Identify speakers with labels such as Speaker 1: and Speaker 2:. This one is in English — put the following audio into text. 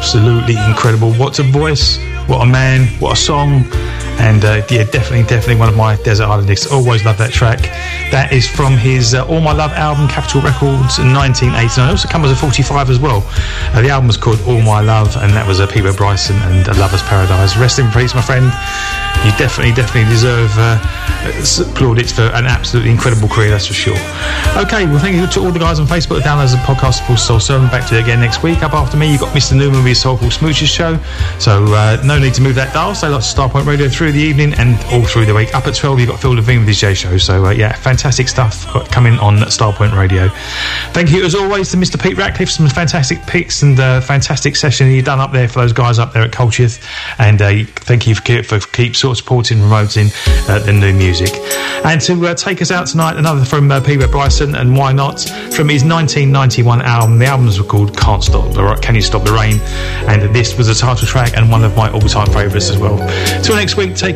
Speaker 1: absolutely incredible. What a voice, what a man, what a song. And yeah, definitely one of my Desert Island Discs. Always love that track. That is from his All My Love album, Capitol Records, in 1989. It also comes as a 45 as well. The album was called All My Love, and that was Peter Bryson and Lover's Paradise. Rest in peace, my friend. You definitely deserve plaudits for an absolutely incredible career, that's for sure. Okay, well, thank you to all the guys on Facebook that download the podcast, Full Soul Sermon. Back to it again next week. Up after me, you've got Mr. Newman with his Soulful Smooches show. So no need to move that dial. Stay lots of Starpoint Radio through the evening and all through the week. Up at 12, you've got Phil Levine with his J Show. So yeah, fantastic stuff coming on Starpoint Radio. Thank you as always to Mr. Pete Ratcliffe. Some fantastic picks and fantastic session you've done up there for those guys up there at Colchester. And thank you for keep sort of supporting and promoting the new music. And to take us out tonight, another from Peter Bryson, and why not, from his 1991 album. The albums were called Can You Stop the Rain, and this was a title track and one of my all-time favourites as well. Till next week, take